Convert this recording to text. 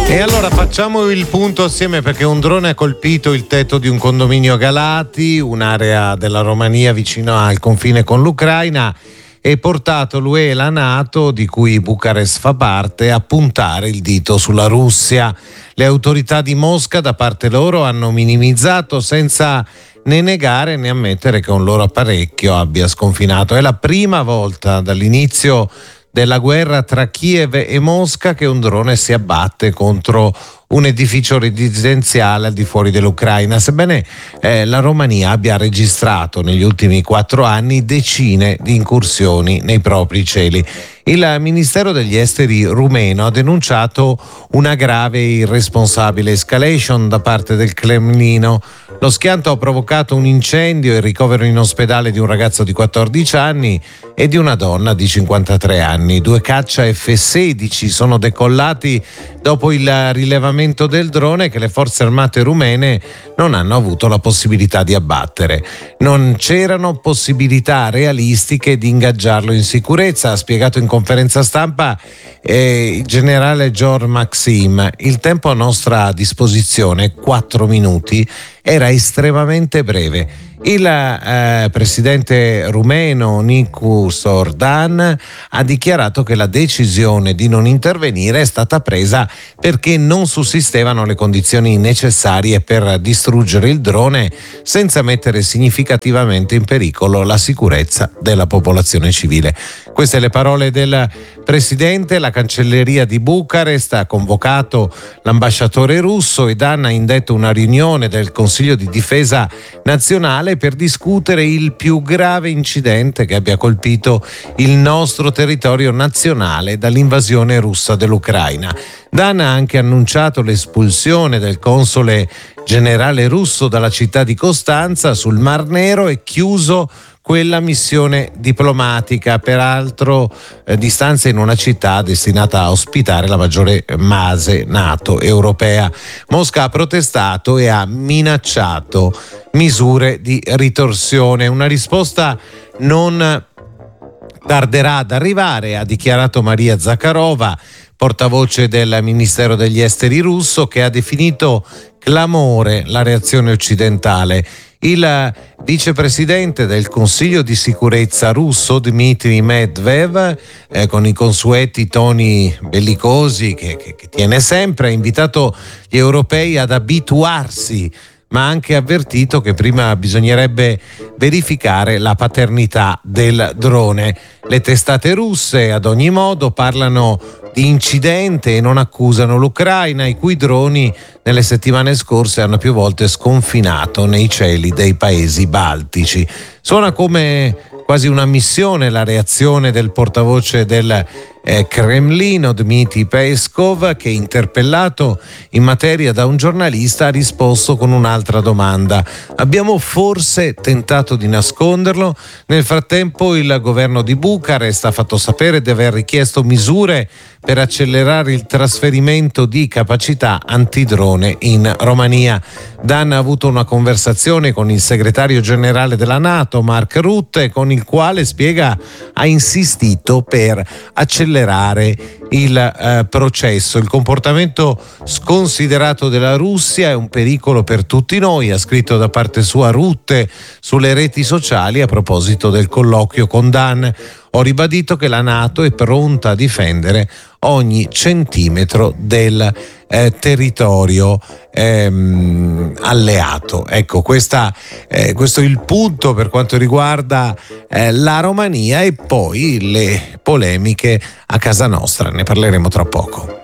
E allora facciamo il punto assieme, perché un drone ha colpito il tetto di un condominio a Galati, un'area della Romania vicino al confine con l'Ucraina, e portato l'UE e la NATO, di cui Bucarest fa parte, a puntare il dito sulla Russia. Le autorità di Mosca da parte loro hanno minimizzato senza né negare né ammettere che un loro apparecchio abbia sconfinato. È la prima volta dall'inizio della guerra tra Kiev e Mosca che un drone si abbatte contro un edificio residenziale al di fuori dell'Ucraina, sebbene la Romania abbia registrato negli ultimi 4 anni decine di incursioni nei propri cieli. Il Ministero degli Esteri rumeno ha denunciato una grave e irresponsabile escalation da parte del Cremlino. Lo schianto ha provocato un incendio e il ricovero in ospedale di un ragazzo di 14 anni e di una donna di 53 anni. 2 caccia F-16 sono decollati dopo il rilevamento del drone che le forze armate rumene non hanno avuto la possibilità di abbattere. Non c'erano possibilità realistiche di ingaggiarlo in sicurezza, ha spiegato in conferenza stampa il generale George Maxim. Il tempo a nostra disposizione, 4 minuti, era estremamente breve. Il presidente rumeno Nicu Sordan ha dichiarato che la decisione di non intervenire è stata presa perché non sussistevano le condizioni necessarie per distruggere il drone senza mettere significativamente in pericolo la sicurezza della popolazione civile. Queste le parole del presidente. La cancelleria di Bucarest ha convocato l'ambasciatore russo ed ha indetto una riunione del Consiglio di Difesa Nazionale per discutere il più grave incidente che abbia colpito il nostro territorio nazionale dall'invasione russa dell'Ucraina. Dan ha anche annunciato l'espulsione del console generale russo dalla città di Costanza sul Mar Nero e chiuso quella missione diplomatica, peraltro di stanza in una città destinata a ospitare la maggiore base NATO europea. Mosca ha protestato e ha minacciato misure di ritorsione. Una risposta non tarderà ad arrivare, ha dichiarato Maria Zakharova, portavoce del Ministero degli Esteri russo, che ha definito clamore la reazione occidentale. Il vicepresidente del Consiglio di sicurezza russo Dmitry Medvedev, con i consueti toni bellicosi che tiene sempre, ha invitato gli europei ad abituarsi, ma ha anche avvertito che prima bisognerebbe verificare la paternità del drone. Le testate russe ad ogni modo parlano di incidente e non accusano l'Ucraina, i cui droni nelle settimane scorse hanno più volte sconfinato nei cieli dei paesi baltici. Suona come quasi una missione la reazione del portavoce del Cremlino Dmitry Peskov, che, interpellato in materia da un giornalista, ha risposto con un'altra domanda: abbiamo forse tentato di nasconderlo? Nel frattempo il governo di Bucarest ha fatto sapere di aver richiesto misure per accelerare il trasferimento di capacità antidrone in Romania. Dan ha avuto una conversazione con il segretario generale della NATO Mark Rutte, con il quale, spiega, ha insistito per accelerare il processo. Il comportamento sconsiderato della Russia è un pericolo per tutti noi, ha scritto da parte sua Rutte sulle reti sociali a proposito del colloquio con Dan. Ho ribadito che la NATO è pronta a difendere ogni centimetro del territorio alleato. Ecco, questo è il punto per quanto riguarda la Romania, e poi le polemiche a casa nostra. Ne parleremo tra poco.